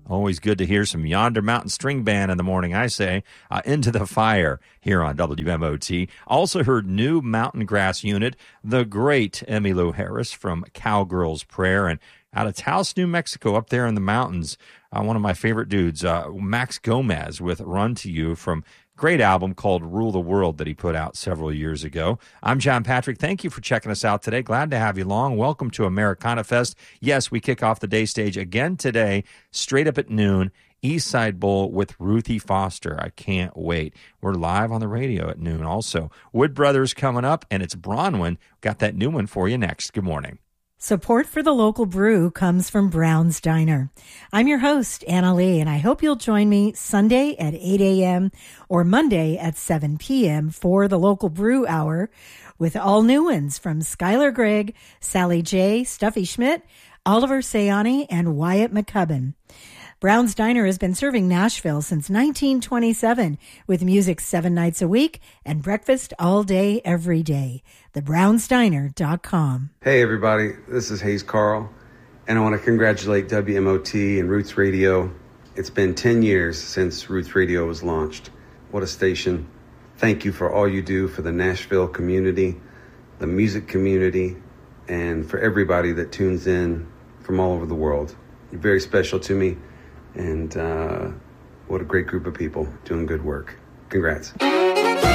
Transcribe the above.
Always good to hear some Yonder Mountain String Band in the morning, I say. Into the Fire here on WMOT. Also heard New Mountain Grass Unit, the great Emmylou Harris from Cowgirl's Prayer, and out of Taos, New Mexico, up there in the mountains, one of my favorite dudes, Max Gomez with Run to You from great album called Rule the World that he put out several years ago. I'm John Patrick. Thank you for checking us out today. Glad to have you along. Welcome to Americana Fest. Yes, we kick off the day stage again today, straight up at noon, East Side Bowl with Ruthie Foster. I can't wait. We're live on the radio at noon also. Wood Brothers coming up, and it's Bronwyn. Got that new one for you next. Good morning. Support for the local brew comes from Brown's Diner. I'm your host, Anna Lee, and I hope you'll join me Sunday at 8 a.m. or Monday at 7 p.m. for the local brew hour with all new ones from Skylar Gregg, Sally J., Stuffy Schmidt, Oliver Sayani, and Wyatt McCubbin. Brown's Diner has been serving Nashville since 1927 with music 7 nights a week and breakfast all day, every day. TheBrownsDiner.com. Hey, everybody. This is Hayes Carl, and I want to congratulate WMOT and Roots Radio. It's been 10 years since Roots Radio was launched. What a station. Thank you for all you do for the Nashville community, the music community, and for everybody that tunes in from all over the world. You're very special to me. And what a great group of people doing good work. Congrats.